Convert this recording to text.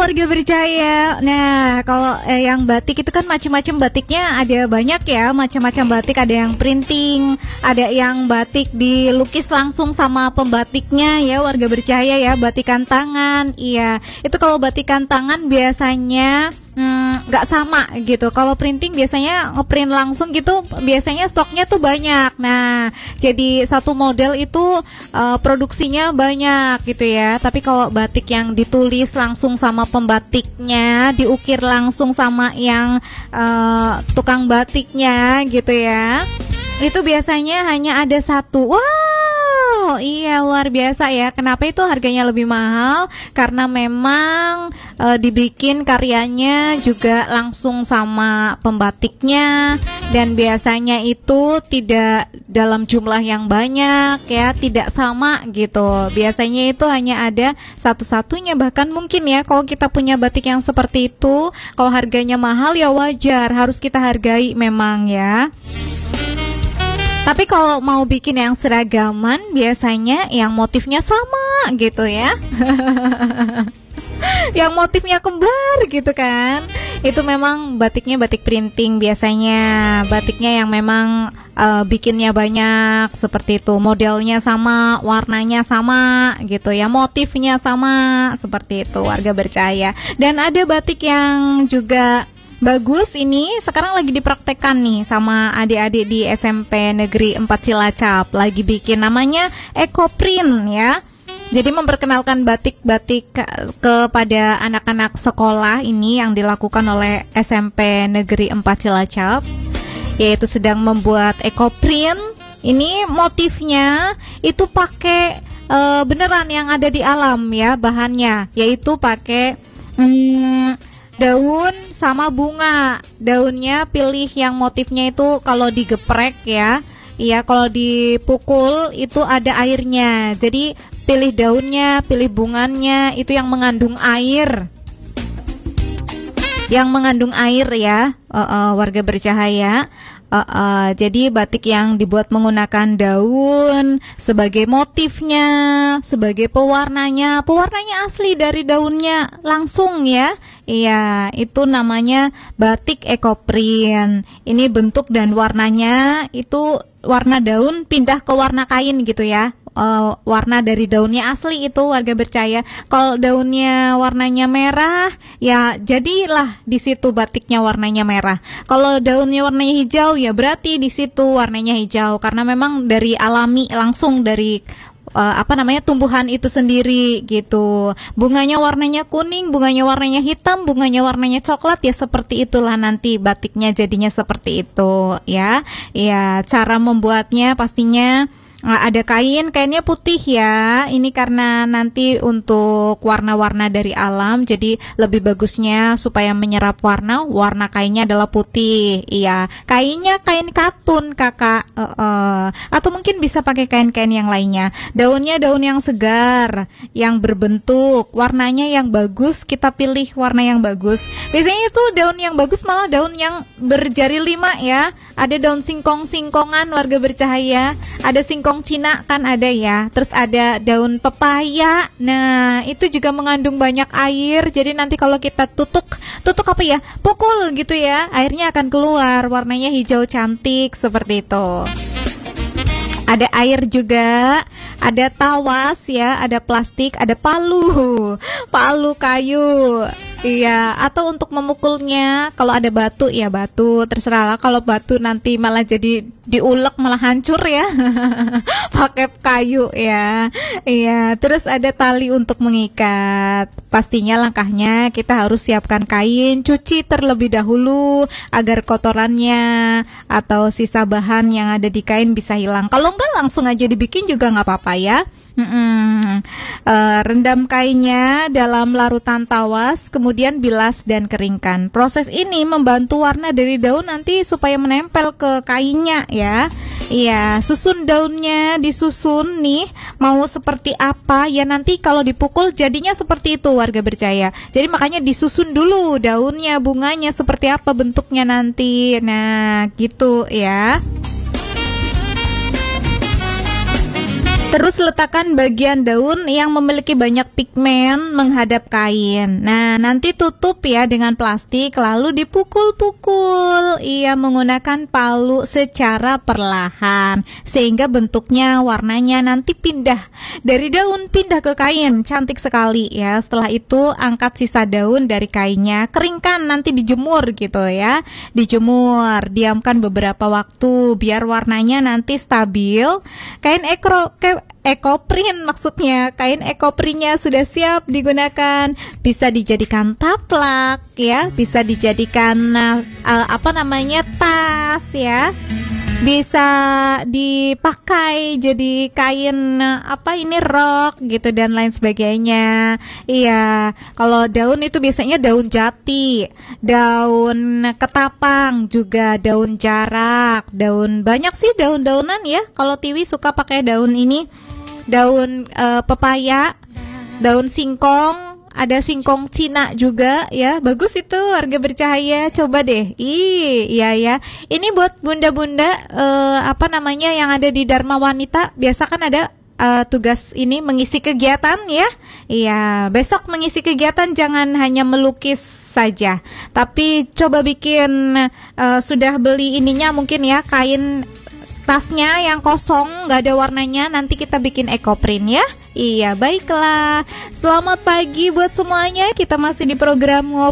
warga bercahaya. Nah, kalau yang batik itu kan macam-macam batiknya ada banyak ya, macam-macam batik, ada yang printing, ada yang batik dilukis langsung sama pembatiknya ya, warga bercahaya ya, batikan tangan. Iya, itu kalau batikan tangan biasanya nggak sama gitu. Kalau printing biasanya ngeprint langsung gitu, biasanya stoknya tuh banyak. Nah, jadi satu model itu produksinya banyak gitu ya. Tapi kalau batik yang ditulis langsung sama pembatiknya, diukir langsung sama yang tukang batiknya gitu ya, itu biasanya hanya ada satu. Wow, iya luar biasa ya. Kenapa itu harganya lebih mahal? Karena memang dibikin karyanya juga langsung sama pembatiknya, dan biasanya itu tidak dalam jumlah yang banyak ya, tidak sama gitu. Biasanya itu hanya ada satu-satunya, bahkan mungkin ya kalau kita punya batik yang seperti itu, kalau harganya mahal ya wajar, harus kita hargai memang ya. Tapi kalau mau bikin yang seragaman, biasanya yang motifnya sama gitu ya. Yang motifnya kembar gitu kan, itu memang batiknya batik printing biasanya. Batiknya yang memang bikinnya banyak seperti itu, modelnya sama, warnanya sama gitu ya, motifnya sama seperti itu, warga bercahaya. Dan ada batik yang juga bagus, ini sekarang lagi dipraktekkan nih sama adik-adik di SMP Negeri 4 Cilacap, lagi bikin namanya EcoPrint ya. Jadi memperkenalkan batik-batik kepada anak-anak sekolah ini yang dilakukan oleh SMP Negeri 4 Cilacap, yaitu sedang membuat EcoPrint. Ini motifnya itu pakai beneran yang ada di alam ya, bahannya yaitu pakai daun sama bunga. Daunnya pilih yang motifnya itu kalau digeprek ya, iya kalau dipukul itu ada airnya. Jadi pilih daunnya, pilih bunganya, itu yang mengandung air. Yang mengandung air ya, warga bercahaya. Jadi batik yang dibuat menggunakan daun sebagai motifnya, sebagai pewarnanya asli dari daunnya langsung ya. Iya, itu namanya batik EcoPrint. Ini bentuk dan warnanya itu warna daun pindah ke warna kain gitu ya. Warna dari daunnya asli itu, warga bercahaya. Kalau daunnya warnanya merah, ya jadilah di situ batiknya warnanya merah. Kalau daunnya warnanya hijau, ya berarti di situ warnanya hijau, karena memang dari alami langsung dari tumbuhan itu sendiri gitu. Bunganya warnanya kuning, bunganya warnanya hitam, bunganya warnanya coklat, ya seperti itulah nanti batiknya jadinya seperti itu ya. Ya, cara membuatnya pastinya ada kainnya putih ya. Ini karena nanti untuk warna-warna dari alam, jadi lebih bagusnya supaya menyerap warna kainnya adalah putih. Iya, kainnya kain katun kakak, atau mungkin bisa pakai kain-kain yang lainnya. Daunnya daun yang segar, yang berbentuk, warnanya yang bagus, kita pilih warna yang bagus. Biasanya itu daun yang bagus malah daun yang berjari 5 ya. Ada daun singkong-singkongan, warga bercahaya. Ada singkong Cina kan ada ya. Terus ada daun pepaya. Nah, itu juga mengandung banyak air. Jadi nanti kalau kita tutuk apa ya? Pukul gitu ya. Airnya akan keluar, warnanya hijau cantik seperti itu. Ada air juga, ada tawas ya, ada plastik, ada palu kayu. Iya, atau untuk memukulnya kalau ada batu ya batu, terserah lah. Kalau batu nanti malah jadi diulek malah hancur ya. Pakai kayu ya. Iya, terus ada tali untuk mengikat. Pastinya langkahnya kita harus siapkan kain, cuci terlebih dahulu agar kotorannya atau sisa bahan yang ada di kain bisa hilang. Kalau enggak langsung aja dibikin juga nggak apa-apa ya. Rendam kainnya dalam larutan tawas, kemudian bilas dan keringkan. Proses ini membantu warna dari daun nanti supaya menempel ke kainnya ya. Iya, susun daunnya, disusun nih mau seperti apa ya, nanti kalau dipukul jadinya seperti itu, warga bercahaya. Jadi makanya disusun dulu daunnya, bunganya seperti apa bentuknya nanti. Nah, gitu ya. Terus letakkan bagian daun yang memiliki banyak pigmen menghadap kain. Nah, nanti tutup ya dengan plastik lalu dipukul-pukul. Iya, menggunakan palu secara perlahan sehingga bentuknya, warnanya nanti pindah dari daun pindah ke kain. Cantik sekali ya. Setelah itu angkat sisa daun dari kainnya, keringkan, nanti dijemur gitu ya. Dijemur, diamkan beberapa waktu biar warnanya nanti stabil. Kain ekoprint maksudnya, kain ekoprintnya sudah siap digunakan, bisa dijadikan taplak ya, bisa dijadikan tas ya, bisa dipakai jadi kain rok gitu dan lain sebagainya. Iya, kalau daun itu biasanya daun jati, daun ketapang, juga daun jarak, daun banyak sih daun-daunan ya. Kalau Tiwi suka pakai daun ini, daun pepaya, daun singkong. Ada singkong Cina juga ya, bagus itu, warga bercahaya, coba deh. Iya ya. Ini buat bunda-bunda yang ada di Dharma Wanita, biasa kan ada tugas ini mengisi kegiatan ya. Iya, besok mengisi kegiatan jangan hanya melukis saja, tapi coba bikin sudah beli ininya mungkin ya, kain tasnya yang kosong nggak ada warnanya, nanti kita bikin ekoprint ya. Iya, baiklah. Selamat pagi buat semuanya. Kita masih di program